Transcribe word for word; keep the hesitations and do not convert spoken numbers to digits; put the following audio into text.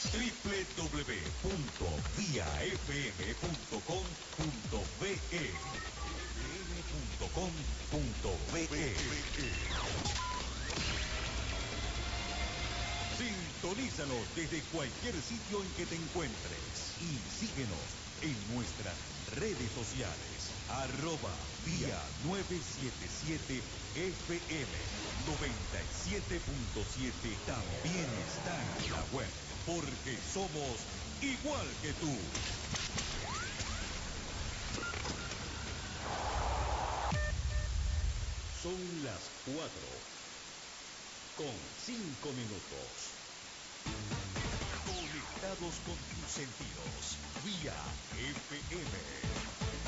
w w w punto via f m punto com punto b e f m punto com punto b e. Sintonízanos desde cualquier sitio en que te encuentres y síguenos en nuestras redes sociales. Arroba vía novecientos setenta y siete F M noventa y siete punto siete. También está en la web, porque somos igual que tú. Son las cuatro con cinco minutos. Conectados con tus sentidos, vía F M.